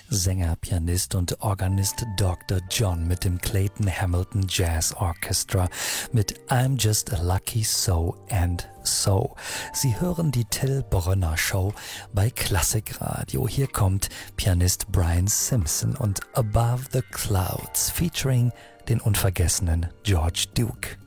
Sänger, Pianist und Organist Dr. John mit dem Clayton Hamilton Jazz Orchestra mit I'm Just a Lucky So and So. Sie hören die Till Brönner Show bei Klassikradio. Hier kommt Pianist Brian Simpson und Above the Clouds featuring den unvergessenen George Duke.